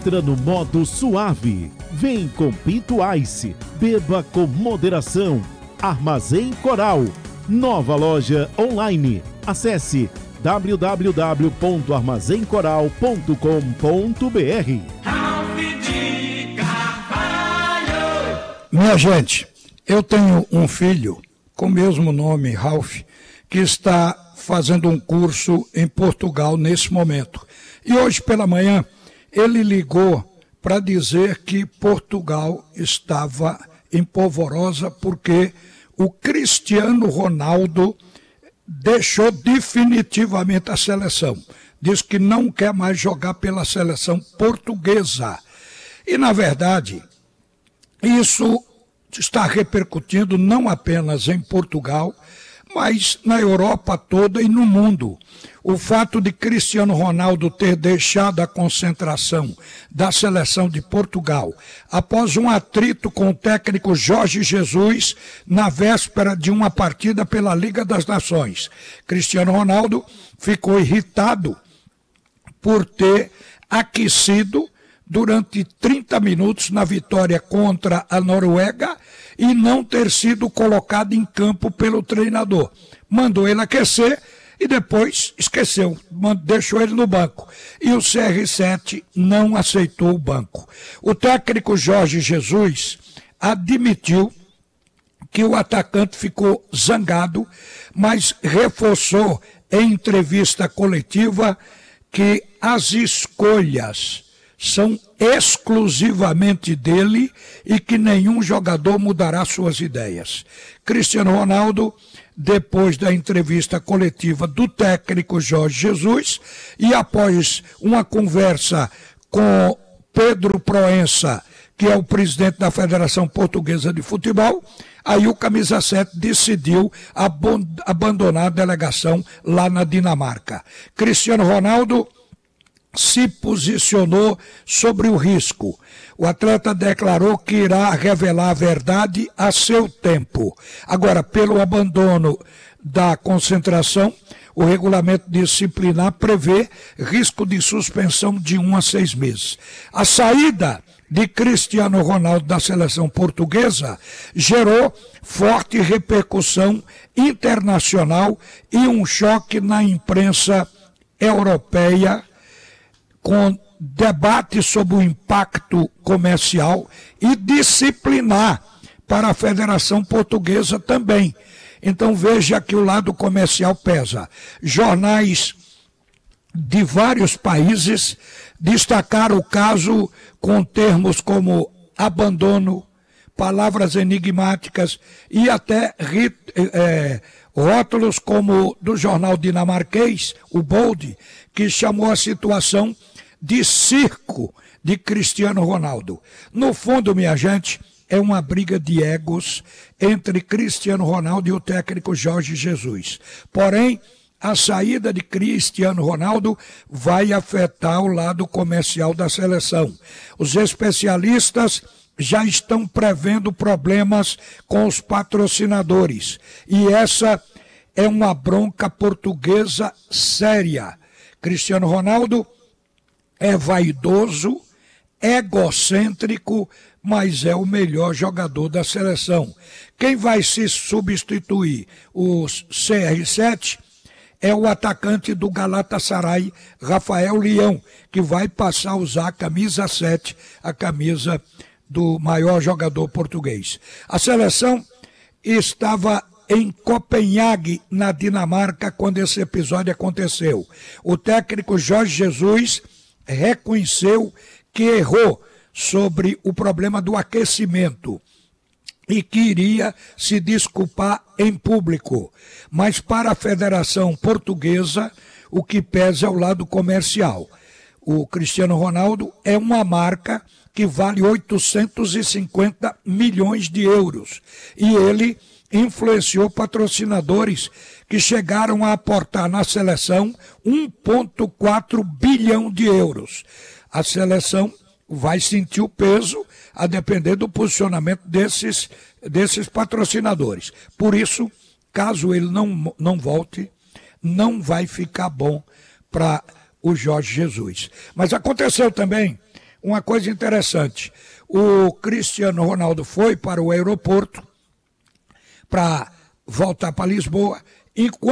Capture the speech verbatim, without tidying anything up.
entra no modo suave. Vem com Pinto Ice. Beba com moderação. Armazém Coral. Nova loja online. Acesse w w w ponto armazém coral ponto com ponto b r. Minha gente, eu tenho um filho com o mesmo nome, Ralph, que está fazendo um curso em Portugal nesse momento. E hoje pela manhã ele ligou para dizer que Portugal estava em polvorosa porque o Cristiano Ronaldo deixou definitivamente a seleção. Diz que não quer mais jogar pela seleção portuguesa. E, na verdade, isso está repercutindo não apenas em Portugal, mas na Europa toda e no mundo. O fato de Cristiano Ronaldo ter deixado a concentração da seleção de Portugal após um atrito com o técnico Jorge Jesus na véspera de uma partida pela Liga das Nações. Cristiano Ronaldo ficou irritado por ter aquecido durante trinta minutos na vitória contra a Noruega e não ter sido colocado em campo pelo treinador. Mandou ele aquecer e depois esqueceu, deixou ele no banco. E o C R sete não aceitou o banco. O técnico Jorge Jesus admitiu que o atacante ficou zangado, mas reforçou em entrevista coletiva que as escolhas são exclusivamente dele e que nenhum jogador mudará suas ideias. Cristiano Ronaldo, depois da entrevista coletiva do técnico Jorge Jesus e após uma conversa com Pedro Proença, que é o presidente da Federação Portuguesa de Futebol, aí o camisa sete decidiu abandonar a delegação lá na Dinamarca. Cristiano Ronaldo se posicionou sobre o risco. O atleta declarou que irá revelar a verdade a seu tempo. Agora, pelo abandono da concentração, o regulamento disciplinar prevê risco de suspensão de um a seis meses. A saída de Cristiano Ronaldo da seleção portuguesa gerou forte repercussão internacional e um choque na imprensa europeia, com debate sobre o impacto comercial e disciplinar para a Federação Portuguesa também. Então veja que o lado comercial pesa. Jornais de vários países destacaram o caso com termos como abandono, palavras enigmáticas e até é, rótulos como do jornal dinamarquês, o Bold, que chamou a situação de circo de Cristiano Ronaldo. No fundo, minha gente, é uma briga de egos entre Cristiano Ronaldo e o técnico Jorge Jesus. Porém, a saída de Cristiano Ronaldo vai afetar o lado comercial da seleção. Os especialistas já estão prevendo problemas com os patrocinadores. E essa é uma bronca portuguesa séria. Cristiano Ronaldo é vaidoso, egocêntrico, mas é o melhor jogador da seleção. Quem vai se substituir o C R sete é o atacante do Galatasaray, Rafael Leão, que vai passar a usar a camisa sete, a camisa do maior jogador português. A seleção estava em Copenhague, na Dinamarca, quando esse episódio aconteceu. O técnico Jorge Jesus reconheceu que errou sobre o problema do aquecimento e que iria se desculpar em público. Mas para a Federação Portuguesa, o que pesa é o lado comercial. O Cristiano Ronaldo é uma marca que vale oitocentos e cinquenta milhões de euros. E ele influenciou patrocinadores que chegaram a aportar na seleção um vírgula quatro bilhão de euros. A seleção vai sentir o peso a depender do posicionamento desses, desses patrocinadores. Por isso, caso ele não, não volte, não vai ficar bom para o Jorge Jesus. Mas aconteceu também uma coisa interessante. O Cristiano Ronaldo foi para o aeroporto para voltar para Lisboa, enquanto